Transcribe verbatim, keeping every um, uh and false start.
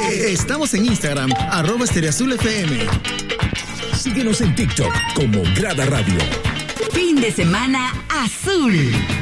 Estamos en Instagram, arroba Estéreo Azul F M. Síguenos en TikTok como Grada Radio. Fin de semana azul.